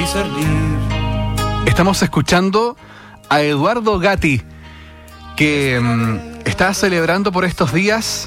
discernir. Estamos escuchando a Eduardo Gatti, que está celebrando por estos días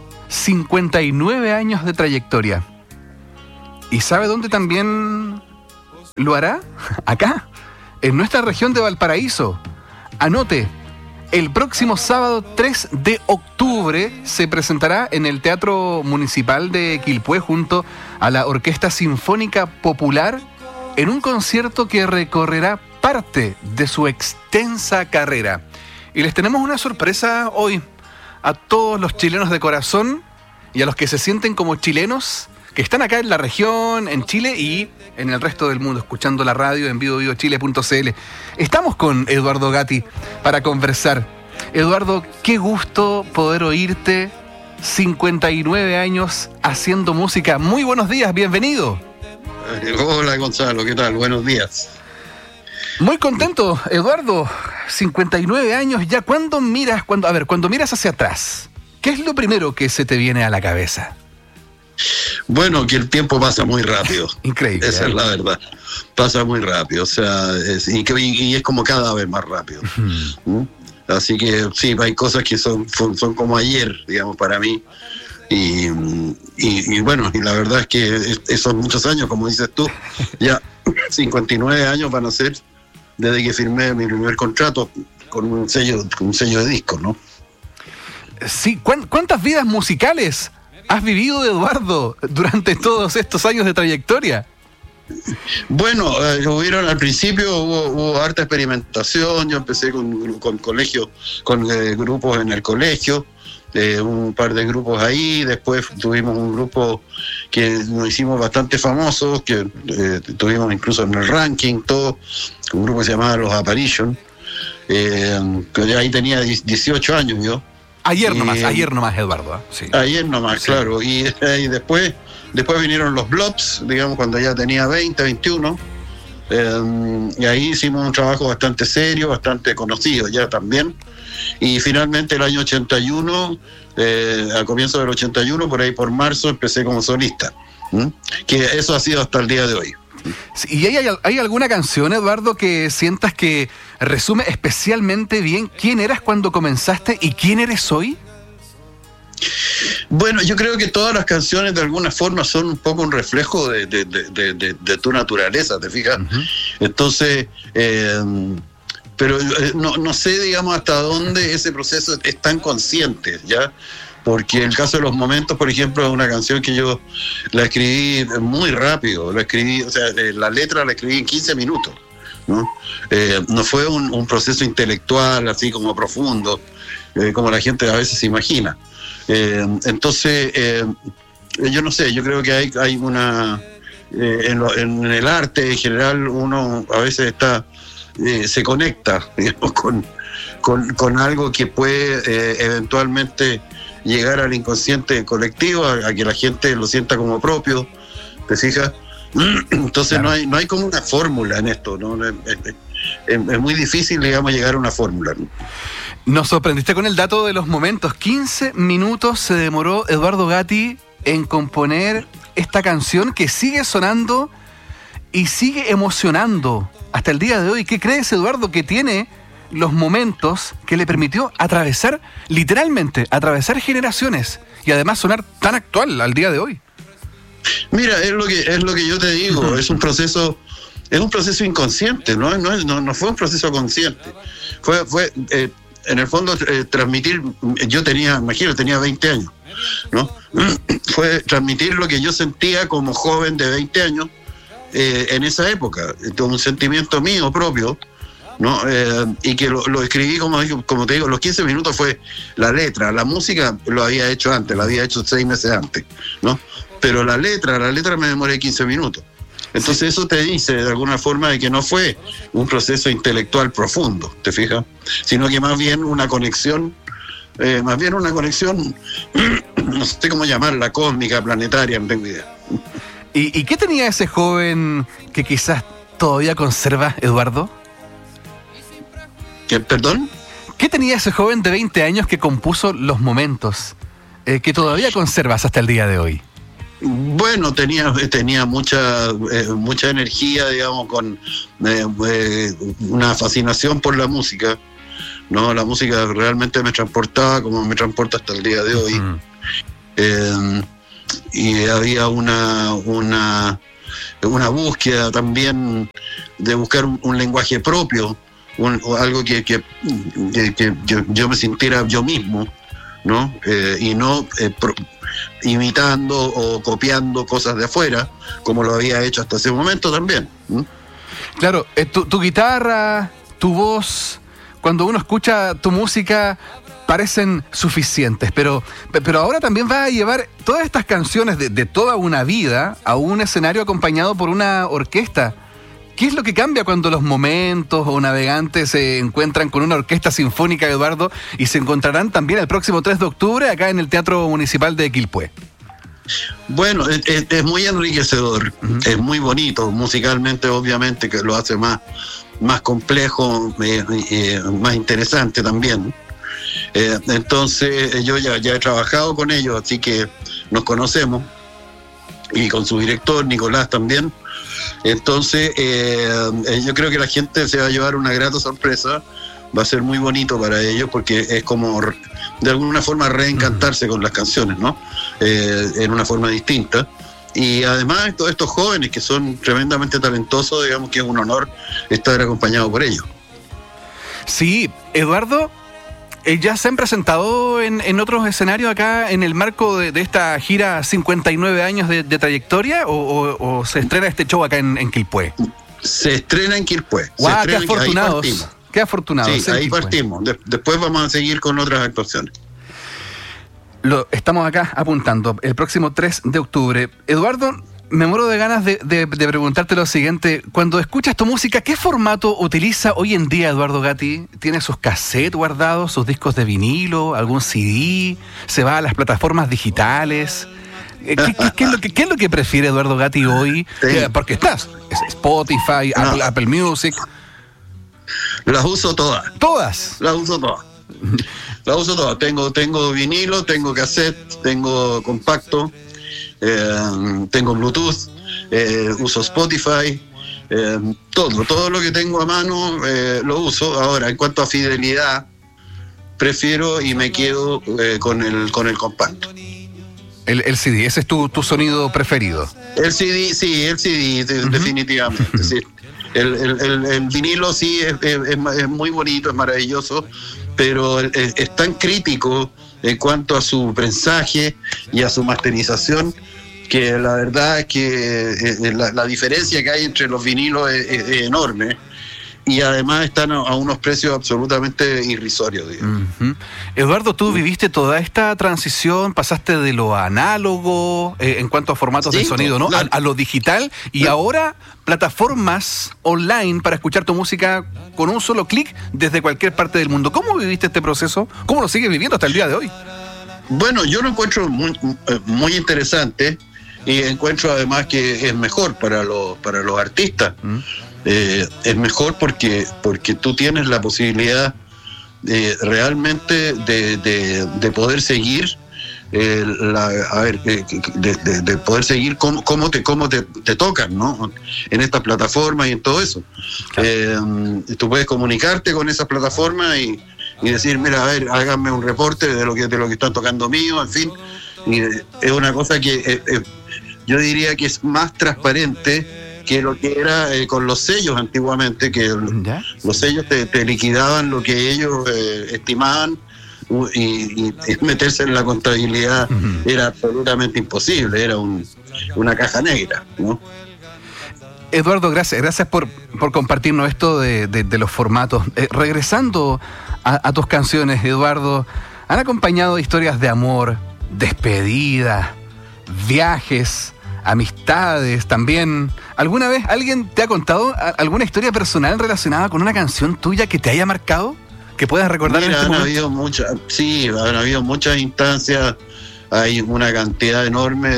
59 años de trayectoria. ¿Y sabe dónde también lo hará? Acá, en nuestra región de Valparaíso. Anote, el próximo sábado 3 de octubre se presentará en el Teatro Municipal de Quilpué junto a la Orquesta Sinfónica Popular en un concierto que recorrerá parte de su extensa carrera. Y les tenemos una sorpresa hoy a todos los chilenos de corazón y a los que se sienten como chilenos, que están acá en la región, en Chile y en el resto del mundo, escuchando la radio en vivochile.cl. Estamos con Eduardo Gatti para conversar. Eduardo, qué gusto poder oírte. 59 años haciendo música. Muy buenos días, bienvenido. Hola Gonzalo, ¿qué tal? Buenos días. Muy contento, Eduardo. 59 años ya. Cuando miras hacia atrás, ¿qué es lo primero que se te viene a la cabeza? Bueno, que el tiempo pasa muy rápido. Increíble. Esa es la verdad. Pasa muy rápido. O sea, y es como cada vez más rápido. Así que sí, hay cosas que son como ayer, digamos, para mí. Y bueno, y la verdad es que esos muchos años, como dices tú, ya 59 años van a ser desde que firmé mi primer contrato con un sello de disco, ¿no? Sí, ¿cuántas vidas musicales has vivido, Eduardo, durante todos estos años de trayectoria? Bueno, al principio hubo harta experimentación. Yo empecé con colegios, con grupos en el colegio, un par de grupos ahí. Después tuvimos un grupo que nos hicimos bastante famosos, que tuvimos incluso en el ranking, todo, un grupo que se llamaba Los Apparition, que ahí tenía 18 años yo. Ayer nomás, Eduardo. Sí. Ayer nomás, sí. Claro. Y después vinieron los Blobs, digamos, cuando ya tenía 20, 21. Y ahí hicimos un trabajo bastante serio, bastante conocido ya también. Y finalmente el año 81, a comienzo del 81, por ahí por marzo, empecé como solista. Que eso ha sido hasta el día de hoy. ¿Y hay alguna canción, Eduardo, que sientas que resume especialmente bien quién eras cuando comenzaste y quién eres hoy? Bueno, yo creo que todas las canciones de alguna forma son un poco un reflejo de tu naturaleza, ¿te fijas? Uh-huh. Entonces, pero no sé, digamos, hasta dónde ese proceso es tan consciente, ¿ya? Porque en el caso de Los Momentos, por ejemplo, es una canción que yo la escribí muy rápido. La letra la escribí en 15 minutos, ¿no? No fue un proceso intelectual así como profundo, como la gente a veces se imagina. Entonces, yo no sé, yo creo que hay una... en el arte en general uno a veces se conecta, digamos, con algo que puede eventualmente llegar al inconsciente colectivo, a que la gente lo sienta como propio, ¿te fijas? Entonces claro. no hay como una fórmula en esto, ¿no? Es muy difícil, digamos, llegar a una fórmula, ¿no? Nos sorprendiste con el dato de Los Momentos. 15 minutos se demoró Eduardo Gatti en componer esta canción que sigue sonando y sigue emocionando hasta el día de hoy. ¿Qué crees, Eduardo, que tiene Los Momentos que le permitió literalmente atravesar generaciones y además sonar tan actual al día de hoy? Mira, es lo que yo te digo. Es un proceso inconsciente, no fue un proceso consciente. Fue en el fondo transmitir. Yo tenía 20 años, ¿no? Fue transmitir lo que yo sentía como joven de 20 años en esa época, un sentimiento mío propio, ¿no? Y que lo escribí, como te digo, los 15 minutos fue la letra. La música lo había hecho antes, la había hecho 6 meses antes, ¿no? Pero la letra me demoré 15 minutos. Entonces eso te dice de alguna forma de que no fue un proceso intelectual profundo, ¿te fijas? Sino que más bien una conexión, no sé cómo llamarla, cósmica, planetaria, no tengo idea. ¿Y qué tenía ese joven que quizás todavía conserva, Eduardo? ¿Perdón? ¿Qué tenía ese joven de 20 años que compuso Los Momentos, que todavía conservas hasta el día de hoy? Bueno, tenía mucha energía, digamos, con una fascinación por la música, ¿no? La música realmente me transportaba como me transporta hasta el día de hoy. Y había una búsqueda también de buscar un lenguaje propio, algo que yo me sintiera yo mismo, ¿no? Y no imitando o copiando cosas de afuera, como lo había hecho hasta ese momento también. Claro, tu guitarra, tu voz, cuando uno escucha tu música, parecen suficientes, pero ahora también vas a llevar todas estas canciones de toda una vida a un escenario acompañado por una orquesta. ¿Qué es lo que cambia cuando los momentos o navegantes se encuentran con una orquesta sinfónica, Eduardo, y se encontrarán también el próximo 3 de octubre acá en el Teatro Municipal de Quilpué? Bueno, es muy enriquecedor, es muy bonito, musicalmente obviamente que lo hace más complejo, más interesante también. Entonces yo ya he trabajado con ellos, así que nos conocemos, y con su director, Nicolás, también. Entonces yo creo que la gente se va a llevar una grata sorpresa, va a ser muy bonito para ellos, porque es como de alguna forma reencantarse con las canciones, ¿no? En una forma distinta. Y además todos estos jóvenes que son tremendamente talentosos, digamos que es un honor estar acompañado por ellos. Sí, Eduardo, ya se han presentado en otros escenarios acá en el marco de esta gira 59 años de trayectoria, o se estrena este show acá en Quilpué. Se estrena en Quilpué. ¡Guau! ¡Qué afortunados! ¡Qué afortunados! Sí, ahí partimos. Después vamos a seguir con otras actuaciones. Lo estamos acá apuntando, el próximo 3 de octubre. Eduardo, me muero de ganas de preguntarte lo siguiente. Cuando escuchas tu música, ¿qué formato utiliza hoy en día Eduardo Gatti? ¿Tiene sus cassettes guardados, sus discos de vinilo, algún CD? ¿Se va a las plataformas digitales? ¿Qué es lo que prefiere Eduardo Gatti hoy? Sí. Porque estás, Spotify, Apple Music. Las uso todas. ¿Todas? Las uso todas. Las uso todas. Tengo vinilo, tengo cassette, tengo compacto, tengo Bluetooth, uso Spotify, todo lo que tengo a mano lo uso. Ahora, en cuanto a fidelidad, prefiero y me quedo con el compacto. El CD, ese es tu sonido preferido. El CD, sí, definitivamente, sí. El vinilo sí es muy bonito, es maravilloso, pero es tan crítico en cuanto a su prensaje y a su masterización, que la verdad es que la diferencia que hay entre los vinilos es enorme. Y además están a unos precios absolutamente irrisorios, digamos. Eduardo, tú viviste toda esta transición, pasaste de lo análogo en cuanto a formatos de sonido, ¿no? Claro. A lo digital, y ahora plataformas online para escuchar tu música con un solo clic desde cualquier parte del mundo. ¿Cómo viviste este proceso? ¿Cómo lo sigues viviendo hasta el día de hoy? Bueno, yo lo encuentro muy interesante, y encuentro además que es mejor para los artistas. Es mejor porque tú tienes la posibilidad realmente de poder seguir de poder seguir cómo te tocan, ¿no? En estas plataformas y en todo eso. Tú puedes comunicarte con esas plataformas y decir, mira, a ver, háganme un reporte de lo que están tocando mío, en fin. Y es una cosa que yo diría que es más transparente que lo que era con los sellos antiguamente, que los sellos te liquidaban lo que ellos estimaban, y meterse en la contabilidad era absolutamente imposible, era una caja negra, ¿no? Eduardo, gracias por compartirnos esto de los formatos. Regresando a tus canciones, Eduardo, han acompañado historias de amor, despedida, viajes, amistades también. ¿Alguna vez alguien te ha contado alguna historia personal relacionada con una canción tuya que te haya marcado? ¿Que puedas recordar? Mira, han habido muchas instancias. Hay una cantidad enorme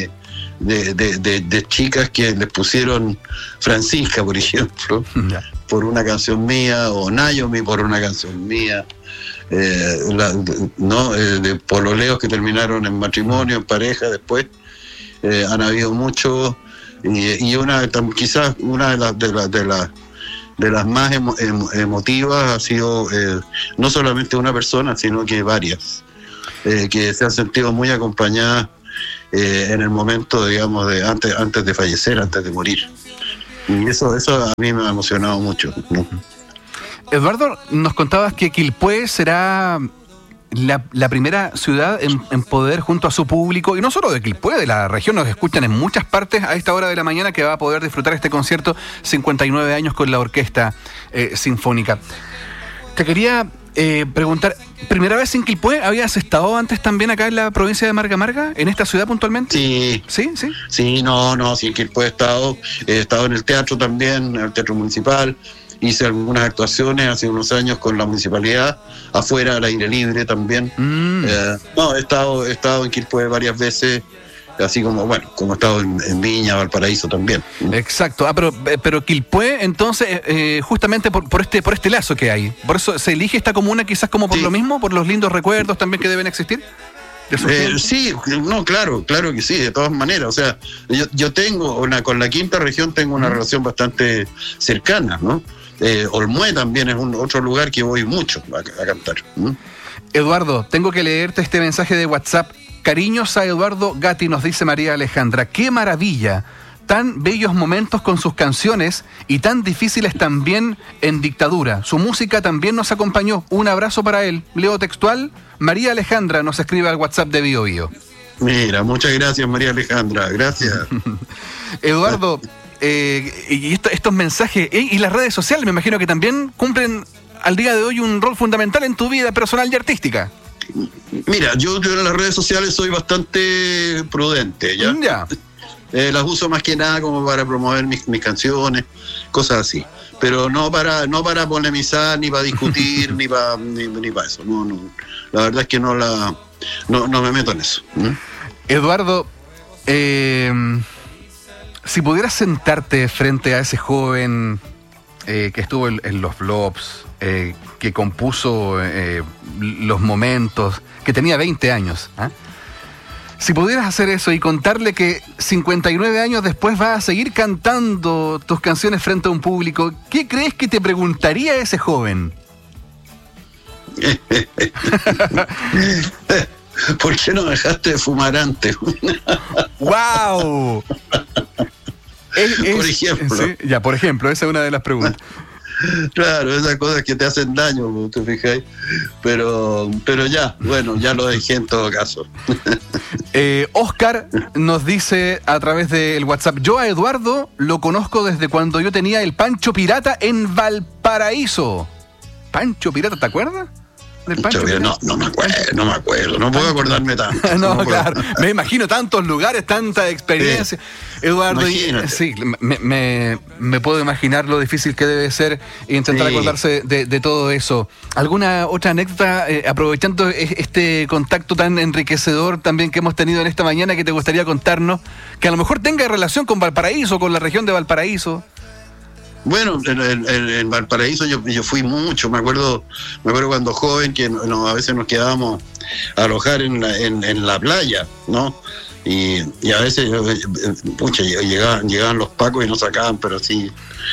de chicas que les pusieron Francisca, por ejemplo, por una canción mía, o Naomi por una canción mía. De pololeos que terminaron en matrimonio, en pareja después. han habido muchos, y quizás una de las más emotivas ha sido no solamente una persona, sino que varias, que se han sentido muy acompañadas en el momento, digamos, de antes de fallecer, antes de morir. Y eso a mí me ha emocionado mucho, ¿no? Eduardo, nos contabas que Quilpué será la primera ciudad en poder, junto a su público, y no solo de Quilpué, de la región, nos escuchan en muchas partes a esta hora de la mañana, que va a poder disfrutar este concierto 59 años con la Orquesta Sinfónica. Te quería preguntar, ¿primera vez en Quilpué? ¿Habías estado antes también acá en la provincia de Marga Marga, en esta ciudad puntualmente? Sí. ¿Sí? Sí, sí, en Quilpué he estado en el teatro también, en el Teatro Municipal. Hice algunas actuaciones hace unos años con la municipalidad, afuera al aire libre también. He estado en Quilpué varias veces, así como he estado en Viña, Valparaíso también. Exacto. Pero Quilpué, entonces, justamente por este lazo que hay, por eso se elige esta comuna, quizás como por lo mismo, por los lindos recuerdos también que deben existir. Sí, claro que sí, de todas maneras. O sea, yo tengo con la quinta región tengo una relación bastante cercana, ¿no? Olmué también es otro lugar que voy mucho a cantar. Eduardo, tengo que leerte este mensaje de WhatsApp. Cariños a Eduardo Gatti, nos dice María Alejandra. ¡Qué maravilla! Tan bellos momentos con sus canciones y tan difíciles también en dictadura. Su música también nos acompañó. Un abrazo para él. Leo textual. María Alejandra nos escribe al WhatsApp de Bio Bio. Mira, muchas gracias, María Alejandra. Gracias. Eduardo, y estos mensajes y las redes sociales, me imagino que también cumplen al día de hoy un rol fundamental en tu vida personal y artística. Mira, yo en las redes sociales soy bastante prudente, ¿ya? Ya. Las uso más que nada como para promover mis canciones, cosas así. Pero no para polemizar, ni para discutir, ni para eso. No, la verdad es que no me meto en eso. Eduardo, si pudieras sentarte frente a ese joven que estuvo en los Blobs, que compuso los momentos, que tenía 20 años, si pudieras hacer eso y contarle que 59 años después vas a seguir cantando tus canciones frente a un público, ¿qué crees que te preguntaría ese joven? ¿Por qué no dejaste de fumar antes? ¡Wow! Por ejemplo. ¿Sí? Ya, por ejemplo, esa es una de las preguntas. Claro, esas cosas que te hacen daño, ¿te fijáis? Pero ya lo dejé en todo caso. Oscar nos dice a través del WhatsApp: yo a Eduardo lo conozco desde cuando yo tenía el Pancho Pirata en Valparaíso. ¿Pancho Pirata, te acuerdas? No me acuerdo, no puedo acordarme tanto. No, claro, me imagino tantos lugares, tanta experiencia. Eduardo, sí, me puedo imaginar lo difícil que debe ser intentar acordarse de todo eso. ¿Alguna otra anécdota, aprovechando este contacto tan enriquecedor también que hemos tenido en esta mañana, que te gustaría contarnos, que a lo mejor tenga relación con Valparaíso, con la región de Valparaíso? Bueno, en Valparaíso yo fui mucho, me acuerdo cuando joven que a veces nos quedábamos a alojar en la playa, ¿no? Y a veces llegaban los pacos y nos sacaban, pero así,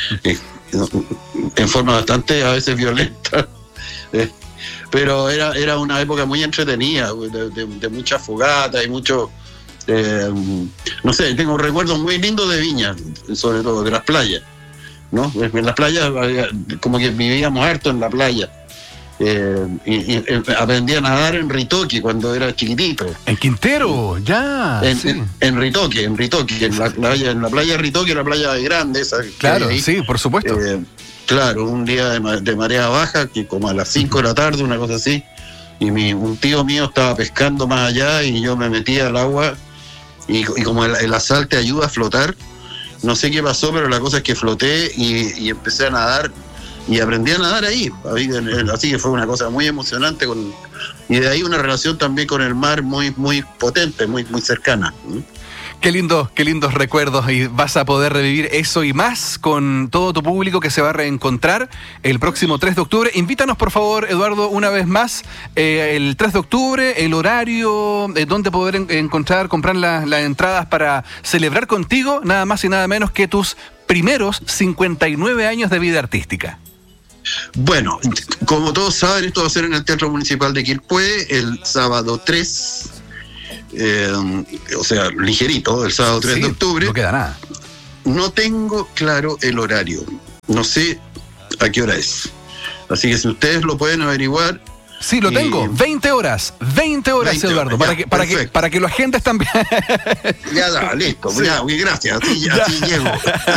en forma bastante a veces violenta. Pero era una época muy entretenida, de mucha fogata y mucho, no sé, tengo recuerdos muy lindos de Viña, sobre todo de las playas, ¿no? En las playas, como que vivíamos harto en la playa. Y aprendí a nadar en Ritoque cuando era chiquitito. ¿En Quintero? Ya. En Ritoque, en la playa Ritoque, la playa grande esa. Claro, sí, por supuesto. Claro, un día de marea baja, que como a las 5 de la tarde, una cosa así, y un tío mío estaba pescando más allá y yo me metí al agua y como el sal te ayuda a flotar, no sé qué pasó, pero la cosa es que floté y empecé a nadar y aprendí a nadar ahí, así que fue una cosa muy emocionante y de ahí una relación también con el mar muy, muy potente, muy, muy cercana. Qué lindos recuerdos, y vas a poder revivir eso y más con todo tu público que se va a reencontrar el próximo 3 de octubre. Invítanos, por favor, Eduardo, una vez más, el 3 de octubre, el horario, dónde poder comprar las entradas para celebrar contigo, nada más y nada menos que tus primeros 59 años de vida artística. Bueno, como todos saben, esto va a ser en el Teatro Municipal de Quilpué el sábado 3. O sea, ligerito, el sábado 3 de octubre. No queda nada. No tengo claro el horario. No sé a qué hora es. Así que si ustedes lo pueden averiguar. Sí, lo tengo. 20 horas, Eduardo, para que lo agendes también. Ya da, listo. Sí. Ya, gracias. Así llego.